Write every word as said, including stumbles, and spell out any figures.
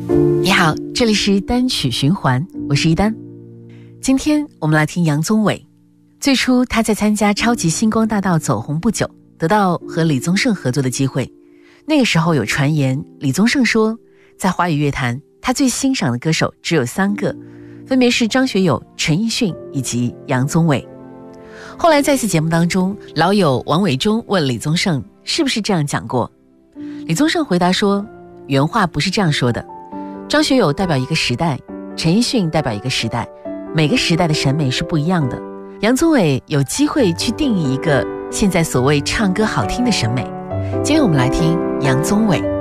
你好，这里是单曲循环，我是一丹。今天我们来听杨宗纬。最初他在参加超级星光大道走红不久，得到和李宗盛合作的机会。那个时候有传言，李宗盛说在华语乐坛他最欣赏的歌手只有三个，分别是张学友、陈奕迅以及杨宗纬。后来在一次节目当中，老友王伟忠问李宗盛是不是这样讲过，李宗盛回答说，原话不是这样说的，张学友代表一个时代，陈奕迅代表一个时代，每个时代的审美是不一样的。杨宗纬有机会去定义一个现在所谓唱歌好听的审美。今天我们来听杨宗纬。